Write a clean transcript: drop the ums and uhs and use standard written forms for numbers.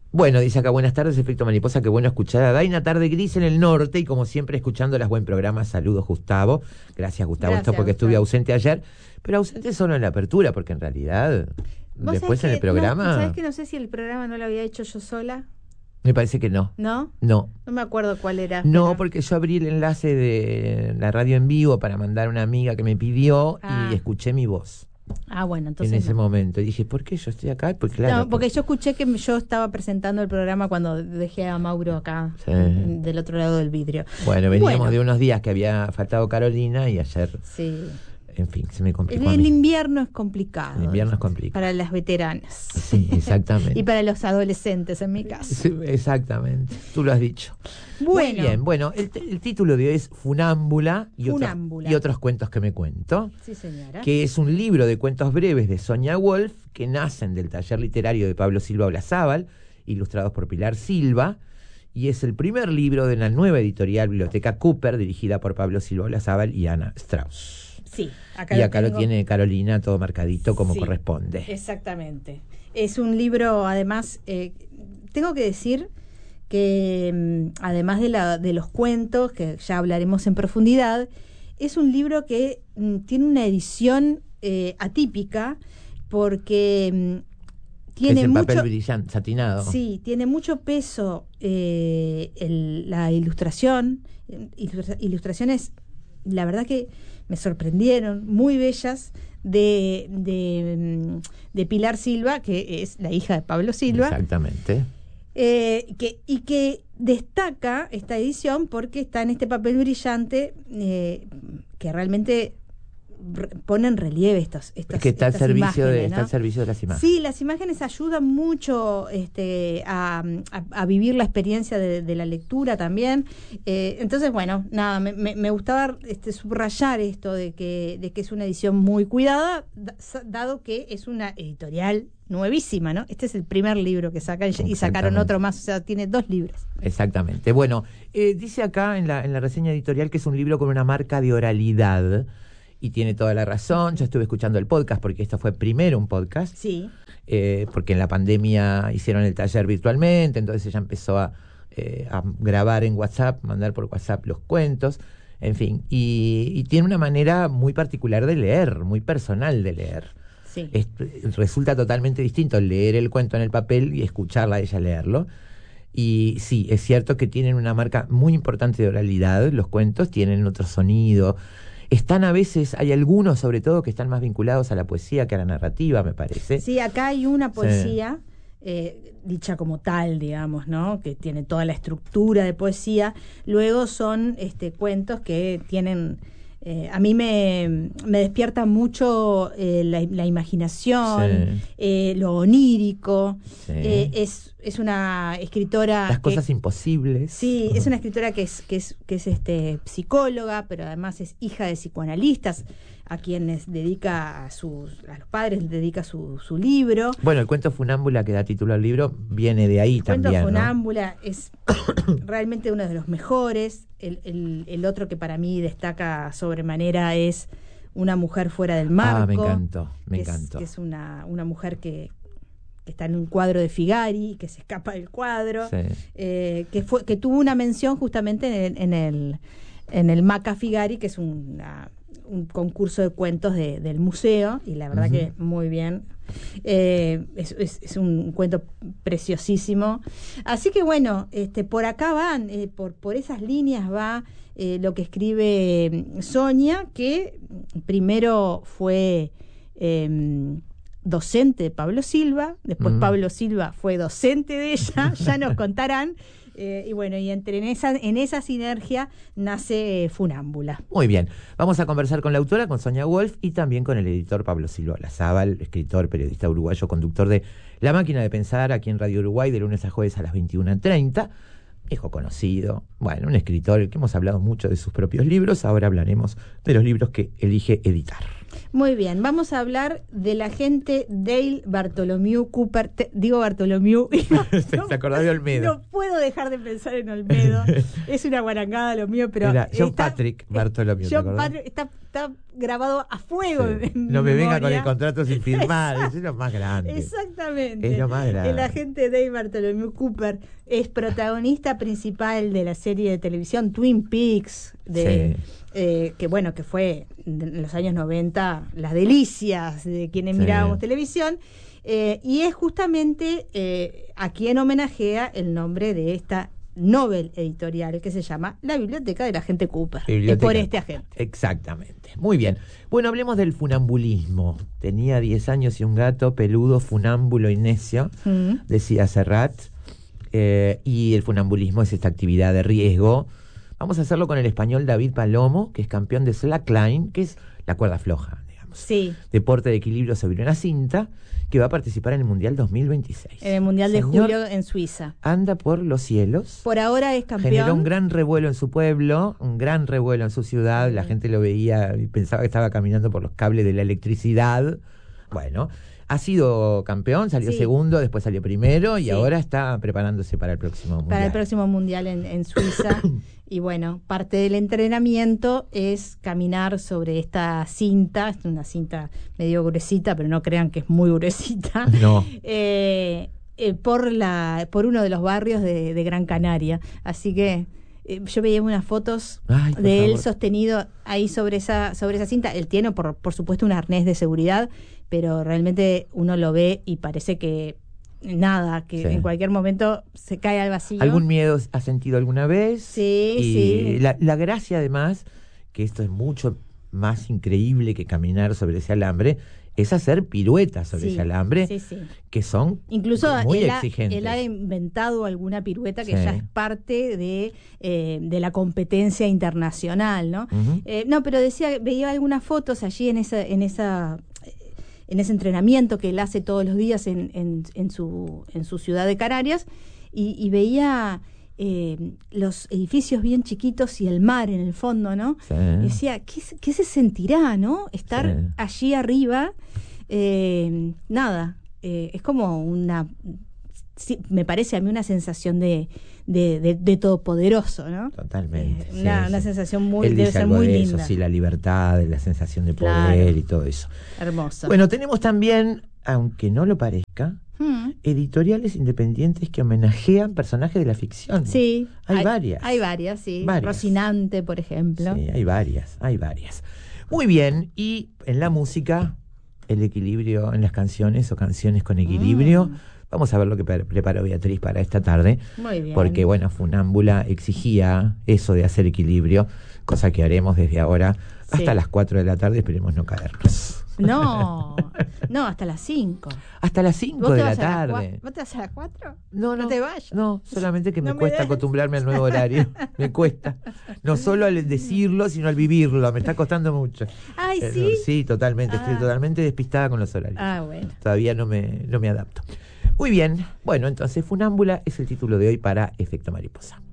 Bueno, dice acá, buenas tardes, Efecto Mariposa, qué bueno escuchar a Daina, tarde gris en el norte y como siempre escuchándolas, buen programa, saludos Gustavo. Gracias Gustavo, Gracias, esto porque Gustavo. estuve ausente ayer, pero ausente solo en la apertura, porque en realidad después en el programa... ¿Sabés que no sé si el programa no lo había hecho yo sola? Me parece que no. ¿No? No. No me acuerdo cuál era. No, pero... porque yo abrí el enlace de la radio en vivo para mandar a una amiga que me pidió y escuché mi voz. Ah, bueno, entonces en ese momento. Y dije, ¿por qué yo estoy acá? Porque claro. No, porque yo escuché que yo estaba presentando el programa cuando dejé a Mauro acá, Sí. del otro lado del vidrio. Bueno, veníamos de unos días que había faltado Carolina y ayer, Sí. en fin, se me complicó a El mí. invierno es complicado. El invierno es complicado. Para las veteranas. Sí, exactamente. Y para los adolescentes, en mi caso. Sí, exactamente, tú lo has dicho. Bueno. Muy bien, bueno, el título de hoy es Funámbula y otros cuentos que me cuento. Sí, señora. Que es un libro de cuentos breves de Sonia Wolf que nacen del taller literario de Pablo Silva Olazábal, ilustrados por Pilar Silva, y es el primer libro de la nueva editorial Biblioteca Cooper, dirigida por Pablo Silva Olazábal y Ana Strauss. Sí, acá lo tiene Carolina todo marcadito como corresponde. Exactamente. Es un libro, además, tengo que decir que además de los cuentos, que ya hablaremos en profundidad, es un libro que tiene una edición atípica porque tiene es en mucho papel brillante, satinado. Sí, tiene mucho peso la ilustración, ilustraciones, la verdad que me sorprendieron, muy bellas, de Pilar Silva, que es la hija de Pablo Silva. Exactamente. Que destaca esta edición porque está en este papel brillante que realmente pone en relieve estas es que está al servicio imágenes, está al servicio de las imágenes. Sí, las imágenes ayudan mucho a vivir la experiencia de la lectura también. Entonces, bueno, nada, me gustaba subrayar esto de que es una edición muy cuidada, dado que es una editorial nuevísima, ¿no? Este es el primer libro que sacan y sacaron otro más, o sea, tiene 2 libros. Exactamente. Bueno, dice acá en la reseña editorial que es un libro con una marca de oralidad. Y tiene toda la razón. Yo estuve escuchando el podcast porque esto fue primero un podcast. Sí. Porque en la pandemia hicieron el taller virtualmente, entonces ella empezó a grabar en WhatsApp, mandar por WhatsApp los cuentos, en fin. Y tiene una manera muy particular de leer, muy personal de leer. Sí. Resulta totalmente distinto leer el cuento en el papel y escucharla a ella leerlo. Y sí, es cierto que tienen una marca muy importante de oralidad, los cuentos tienen otro sonido. Están a veces, hay algunos sobre todo que están más vinculados a la poesía que a la narrativa, me parece. Sí, acá hay una poesía dicha como tal, digamos, ¿no? Que tiene toda la estructura de poesía. Luego son cuentos que tienen... a mí me despierta mucho la imaginación, lo onírico. Sí. Es una escritora... Las cosas imposibles. Sí, es una escritora que es psicóloga, pero además es hija de psicoanalistas, a quienes dedica a los padres dedica su libro. Bueno, el cuento Funámbula que da título al libro viene de ahí también. El cuento Funámbula, ¿no? Es realmente uno de los mejores. El otro que para mí destaca sobremanera es Una mujer fuera del marco. Me encantó. Que es una mujer que está en un cuadro de Figari, que se escapa del cuadro, sí. que tuvo una mención justamente en el Maca Figari, que es un concurso de cuentos del museo, y la verdad que muy bien. Es un cuento preciosísimo. Así que bueno, por acá van, por esas líneas va lo que escribe Sonia, que primero fue docente de Pablo Silva, después Pablo Silva fue docente de ella, ya nos contarán. Y bueno, y en esa sinergia nace Funámbula. Muy bien, vamos a conversar con la autora, con Sonia Wolf, y también con el editor Pablo Silva Olazábal, escritor, periodista uruguayo, conductor de La Máquina de Pensar, aquí en Radio Uruguay, de lunes a jueves a las 21:30. Viejo conocido, bueno, un escritor que hemos hablado mucho de sus propios libros. Ahora hablaremos de los libros que elige editar. Muy bien, vamos a hablar del agente Dale Bartholomew Cooper. Digo Bartholomew. ¿Te acordás de Olmedo? No puedo dejar de pensar en Olmedo. Es una guarangada lo mío, pero... Era John Patrick Bartholomew. John Patrick está grabado a fuego. Sí. En No me venga con memoria. el contrato sin firmar, eso es lo más grande. Exactamente. Es lo más grande. El agente Dave Bartholomew Cooper es protagonista principal de la serie de televisión Twin Peaks, que bueno, que fue en los años 90 las delicias de quienes mirábamos televisión. Y es justamente a quien homenajea el nombre de esta Nobel editorial que se llama La Biblioteca del Agente Cooper. Es por este agente. Exactamente. Muy bien. Bueno, hablemos del funambulismo. Tenía 10 años y un gato peludo, funámbulo y necio, decía Serrat. Y el funambulismo es esta actividad de riesgo. Vamos a hacerlo con el español David Palomo, que es campeón de slackline, que es la cuerda floja, digamos. Sí. Deporte de equilibrio sobre una cinta, que va a participar en el Mundial 2026. En el Mundial de julio en Suiza. Anda por los cielos. Por ahora es campeón. Generó un gran revuelo en su pueblo, un gran revuelo en su ciudad. La gente lo veía y pensaba que estaba caminando por los cables de la electricidad. Bueno, ha sido campeón, salió segundo, después salió primero y ahora está preparándose para el próximo Mundial. Para el próximo Mundial en Suiza. Y bueno, parte del entrenamiento es caminar sobre esta cinta. Es una cinta medio gruesita, pero no crean que es muy gruesita. No. Por uno de los barrios de Gran Canaria. Así que yo veía unas fotos de él sostenido ahí sobre esa cinta. Él tiene, por supuesto, un arnés de seguridad, pero realmente uno lo ve y parece que en cualquier momento se cae al vacío. ¿Algún miedo has sentido alguna vez? Sí. La gracia, además, que esto es mucho más increíble que caminar sobre ese alambre, es hacer piruetas sobre ese alambre, que son incluso muy exigentes. Él ha inventado alguna pirueta que ya es parte de la competencia internacional, ¿no? No, pero veía algunas fotos allí en ese entrenamiento que él hace todos los días en su ciudad de Canarias, y veía los edificios bien chiquitos y el mar en el fondo, ¿no? Y decía, ¿qué se sentirá, ¿no? Estar allí arriba, es como me parece a mí una sensación de todopoderoso, ¿no? Totalmente. Una sensación debe ser algo muy de linda. Eso, la libertad, la sensación de poder y todo eso. Hermoso. Bueno, tenemos también, aunque no lo parezca, editoriales independientes que homenajean personajes de la ficción. Sí. Hay varias. Hay varias, sí. Rocinante, por ejemplo. Sí, hay varias. Muy bien, y en la música, el equilibrio en las canciones o canciones con equilibrio. Vamos a ver lo que preparó Beatriz para esta tarde. Muy bien. Porque, bueno, Funámbula exigía eso de hacer equilibrio, cosa que haremos desde ahora hasta las 4 de la tarde, esperemos no caernos. No, hasta las 5. Hasta las 5 de la tarde. ¿Vos te vas a las 4? No te vayas. No, solamente que me cuesta acostumbrarme al nuevo horario. Me cuesta. No solo al decirlo, sino al vivirlo. Me está costando mucho. Ay, ¿sí? Sí, totalmente. Estoy totalmente despistada con los horarios. Bueno. Todavía no me adapto. Muy bien. Bueno, entonces Funámbula es el título de hoy para Efecto Mariposa.